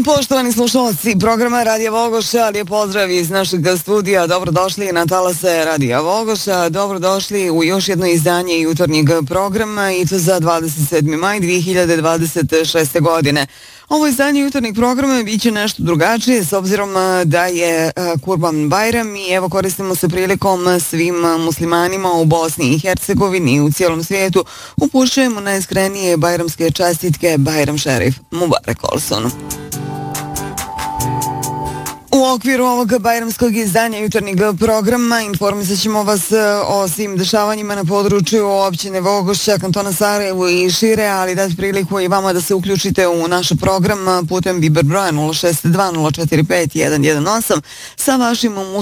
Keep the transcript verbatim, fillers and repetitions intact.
Poštovani slušalci programa Radija Vogoša, lijep pozdrav iz našeg studija. Dobrodošli na talase Radija Vogoša. Dobrodošli u još jedno izdanje jutarnjeg programa i to za dvadeset sedmi maj dvije hiljade dvadeset šeste. godine. Ovo izdanje jutarnjeg programa bit će nešto drugačije s obzirom da je Kurban Bajram i evo koristimo se prilikom svim muslimanima u Bosni i Hercegovini i u cijelom svijetu. Upućujemo najiskrenije bajramske čestitke Bajram Šerif Mubarek Olson. U okviru ovog bajramskog izdanja jutarnjeg programa informisat ćemo vas o svim dešavanjima na području općine Vogošća, kantona Sarajevo i šire, ali dati priliku i vama da se uključite u naš program putem Viber broja nula šest dva nula četiri pet jedan jedan osam sa vašim